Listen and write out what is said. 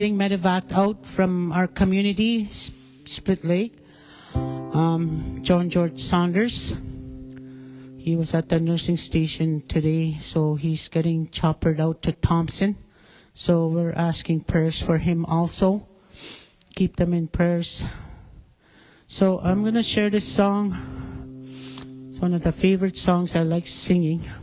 getting medevac out from our community, Split Lake. John George Saunders. He was at the nursing station today, so he's getting choppered out to Thompson. So we're asking prayers for him also. Keep them in prayers. So I'm going to share this song. It's one of the favorite songs I like singing.